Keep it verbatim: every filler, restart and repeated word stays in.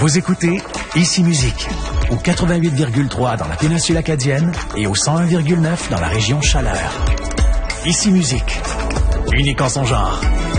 Vous écoutez Ici Musique, au quatre-vingt-huit virgule trois dans la péninsule acadienne et au cent un virgule neuf dans la région Chaleur. Ici Musique, unique en son genre.